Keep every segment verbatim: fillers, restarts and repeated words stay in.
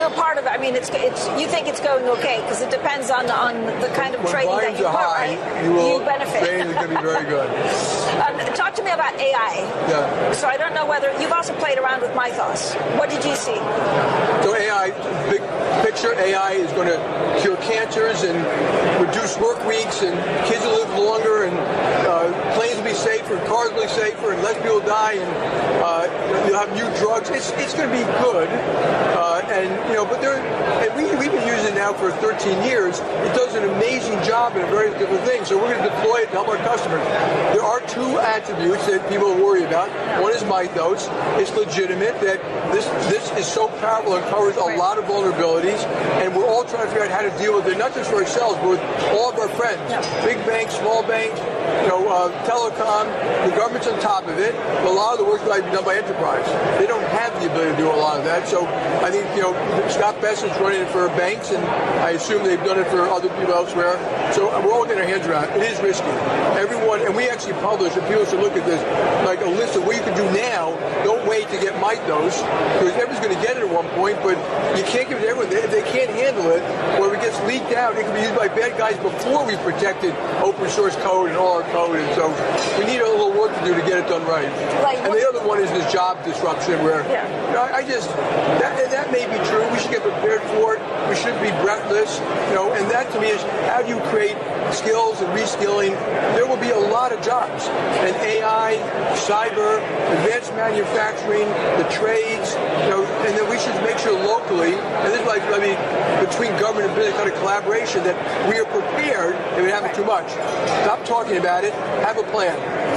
Part of it, I mean, it's it's. You think it's going okay because it depends on on the kind of when trading that you put, high, right? You will you benefit. Trading is going to be very good. um, talk to me about A I. Yeah. So I don't know whether you've also played around with Mythos. What did you see? So A I, big picture, A I is going to cure cancers and reduce work weeks, and kids will live longer, and uh, planes will be safer, cars will be safer, and less people die, and uh, you'll have new drugs. It's it's going to be good, uh, and you know, but there, and we we've been using it now for thirteen years. It does an amazing job in various different things. So we're going to deploy it to help our customers. There are two attributes that people worry about. One is Mythos. It's legitimate that this this is so powerful and covers a lot of vulnerabilities, and we're all trying to figure out how to deal with it, not just for ourselves, but with all of our friends, yeah. Big banks, small banks, you know, uh, telecom. The government's on top of it. But a lot of the work will be done by enterprise. They don't have the ability to do a lot of that. So I think, you know, Scott Bessett's running it for banks, and I assume they've done it for other people elsewhere. So we're all getting our hands around it. It is risky. Everyone, and we actually publish, and people should look at this, like a list of what you can do now. Don't wait to get Mythos, because everyone's going to get it at one point, but you can't give it to everyone. They, if they can't handle it, or if it gets leaked out, it can be used by bad guys before we protected open source code and all our code. And so we need a little work to do to get it done right. Right. And the other one is this job disruption, where yeah. you know, I just that that may be true. We should get prepared for it. We should be breathless, you know. And that to me is how do you create skills and reskilling? There will be a lot of jobs, and A I, cyber, advanced manufacturing, the trades, you know. And then we should make sure locally, and this is like I mean, between government and business kind of collaboration, that we are prepared if it happens too much. Stop talking about it. Have a plan.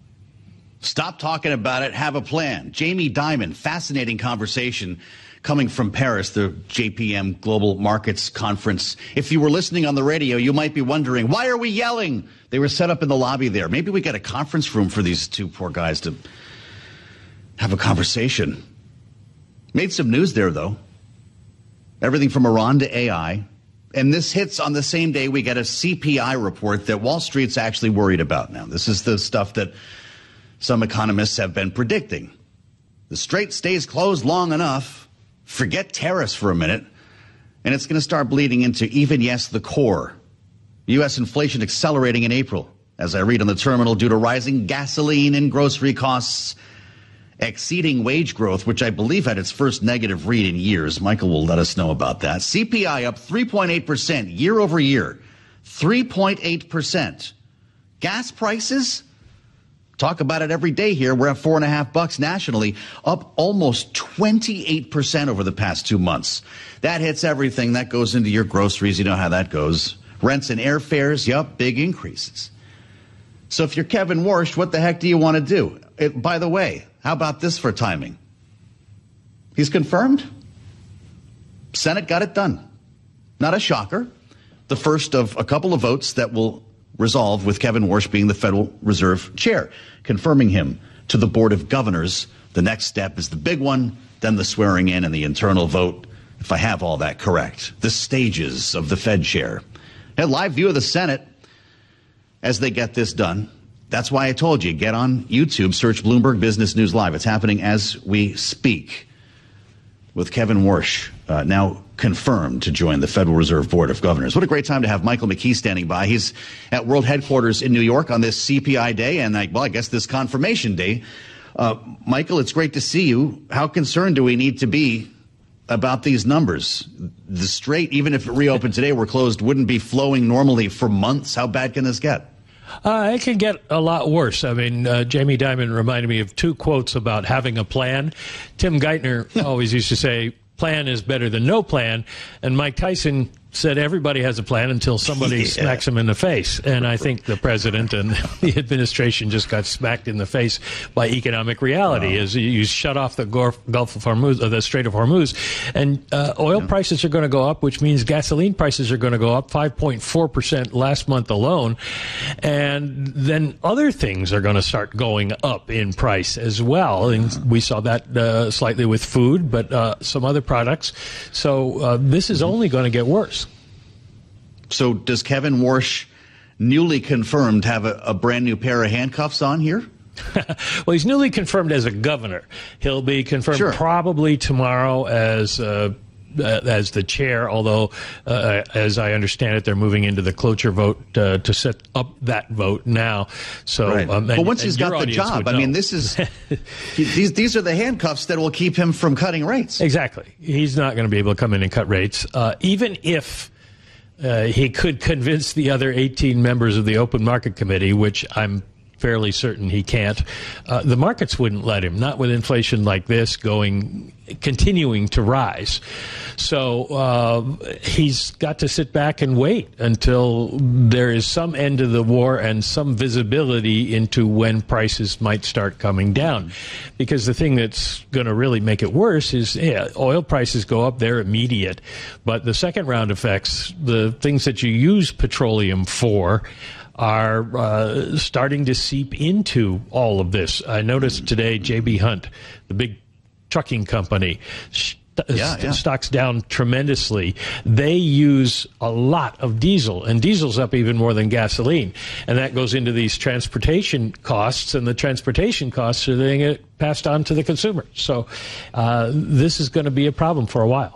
Stop talking about it. Have a plan. Jamie Dimon, fascinating conversation coming from Paris, the J P M Global Markets Conference. If you were listening on the radio, you might be wondering, why are we yelling? They were set up in the lobby there. Maybe we got a conference room for these two poor guys to have a conversation. Made some news there, though. Everything from Iran to A I. And this hits on the same day we get a C P I report that Wall Street's actually worried about now. This is the stuff that some economists have been predicting. The Strait stays closed long enough, forget tariffs for a minute, and it's going to start bleeding into even, yes, the core. U S inflation accelerating in April, as I read on the terminal, due to rising gasoline and grocery costs, exceeding wage growth, which I believe had its first negative read in years. Michael will let us know about that. C P I up three point eight percent year over year, three point eight percent. Gas prices? Talk about it every day here. We're at four and a half bucks nationally, up almost twenty-eight percent over the past two months. That hits everything. That goes into your groceries. You know how that goes. Rents and airfares, yup, big increases. So if you're Kevin Warsh, what the heck do you want to do? It, by the way, how about this for timing? He's confirmed. Senate got it done. Not a shocker. The first of a couple of votes that will resolve with Kevin Warsh being the Federal Reserve Chair, confirming him to the Board of Governors. The next step is the big one, then the swearing in and the internal vote, if I have all that correct. The stages of the Fed Chair. A live view of the Senate as they get this done. That's why I told you, get on YouTube, search Bloomberg Business News Live. It's happening as we speak with Kevin Warsh, uh, now confirmed to join the Federal Reserve Board of Governors. What a great time to have Michael McKee standing by. He's at World Headquarters in New York on this C P I day and, I, well, I guess this confirmation day. Uh, Michael, it's great to see you. How concerned do we need to be about these numbers? The Strait, even if it reopened today, we're closed, wouldn't be flowing normally for months. How bad can this get? Uh, it can get a lot worse. I mean, uh, Jamie Dimon reminded me of two quotes about having a plan. Tim Geithner always used to say, plan is better than no plan. And Mike Tyson said everybody has a plan until somebody yeah. smacks him in the face. And I think the president and the administration just got smacked in the face by economic reality wow. as you shut off the Gulf of Hormuz, or the Strait of Hormuz. And uh, oil yeah. prices are going to go up, which means gasoline prices are going to go up five point four percent last month alone. And then other things are going to start going up in price as well. And we saw that uh, slightly with food, but uh, some other products. So uh, this is only going to get worse. So does Kevin Warsh, newly confirmed, have a, a brand new pair of handcuffs on here? Well, he's newly confirmed as a governor. He'll be confirmed sure. probably tomorrow as uh, uh, as the chair, although, uh, as I understand it, they're moving into the cloture vote uh, to set up that vote now. So, right. um, and, but once he's got the job, I mean, this is these these are the handcuffs that will keep him from cutting rates. Exactly. He's not going to be able to come in and cut rates, uh, even if uh, he could convince the other eighteen members of the Open Market Committee, which I'm fairly certain he can't. Uh, the markets wouldn't let him, not with inflation like this going, continuing to rise. So uh, he's got to sit back and wait until there is some end to the war and some visibility into when prices might start coming down. Because the thing that's going to really make it worse is, yeah, oil prices go up, they're immediate. But the second round effects, the things that you use petroleum for, are uh, starting to seep into all of this. I noticed today J B. Hunt, the big trucking company, st- yeah, yeah. stock's down tremendously. They use a lot of diesel, and diesel's up even more than gasoline. And that goes into these transportation costs, and the transportation costs are then get passed on to the consumer. So uh, this is going to be a problem for a while.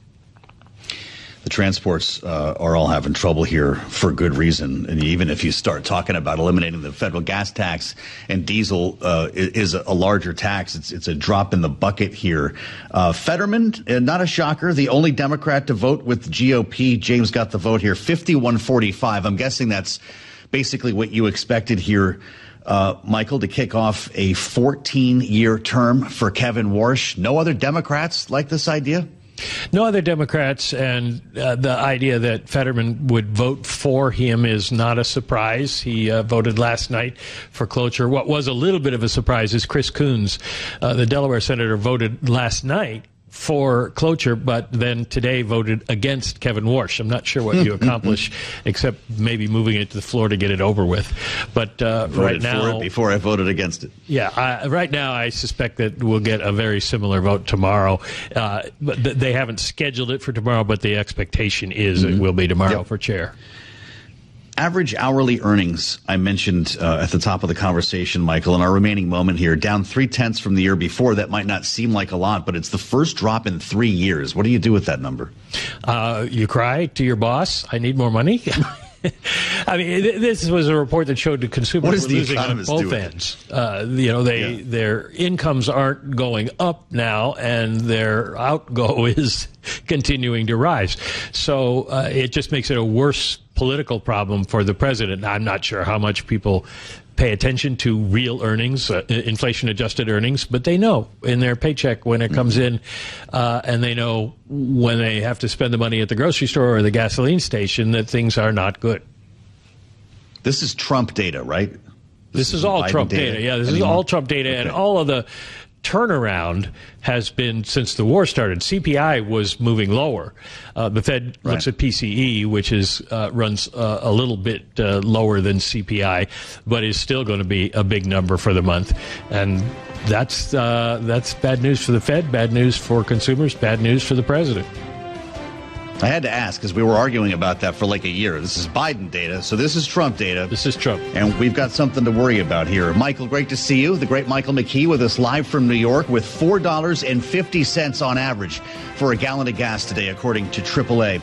The transports uh, are all having trouble here for good reason. And even if you start talking about eliminating the federal gas tax, and diesel uh, is a larger tax, it's it's a drop in the bucket here. Uh, Fetterman, uh, not a shocker, the only Democrat to vote with the G O P. James got the vote here, fifty-one forty-five. I'm guessing that's basically what you expected here, uh, Michael, to kick off a fourteen-year term for Kevin Warsh. No other Democrats like this idea? No other Democrats, and uh, the idea that Fetterman would vote for him is not a surprise. He uh, voted last night for cloture. What was a little bit of a surprise is Chris Coons, uh, the Delaware senator, voted last night for cloture, but then today voted against Kevin Warsh. I'm not sure what you accomplish, except maybe moving it to the floor to get it over with. But uh, right now, for it before I voted against it. Yeah, I, right now I suspect that we'll get a very similar vote tomorrow. Uh, but th- they haven't scheduled it for tomorrow, but the expectation is mm-hmm. it will be tomorrow yep. for chair. Average hourly earnings, I mentioned uh, at the top of the conversation, Michael, in our remaining moment here, down three-tenths from the year before. That might not seem like a lot, but it's the first drop in three years. What do you do with that number? Uh, you cry to your boss, I need more money. I mean, this was a report that showed the consumers were losing on both ends. Uh, you know, they yeah. their incomes aren't going up now, and their outgo is continuing to rise. So uh, it just makes it a worse political problem for the president. I'm not sure how much people pay attention to real earnings, uh, inflation-adjusted earnings, but they know in their paycheck when it comes in, uh, and they know when they have to spend the money at the grocery store or the gasoline station that things are not good. This is Trump data, right? This, this is all Biden Trump data. data. Yeah, this anymore? is all Trump data, okay. And all of the turnaround has been since the war started. C P I was moving lower. Uh, the Fed right. looks at P C E, which is uh, runs uh, a little bit uh, lower than C P I, but is still going to be a big number for the month. And that's uh, that's bad news for the Fed, bad news for consumers, bad news for the president. I had to ask because we were arguing about that for like a year. This is Biden data, so this is Trump data. This is Trump. And we've got something to worry about here. Michael, great to see you. The great Michael McKee with us live from New York with four dollars and fifty cents on average for a gallon of gas today, according to triple A.